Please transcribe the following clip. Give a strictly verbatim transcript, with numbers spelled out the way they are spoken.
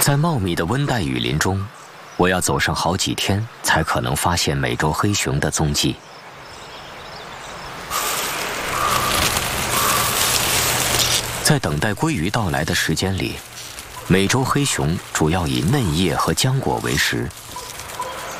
在茂密的温带雨林中，我要走上好几天才可能发现美洲黑熊的踪迹。在等待鲑鱼到来的时间里，美洲黑熊主要以嫩叶和浆果为食，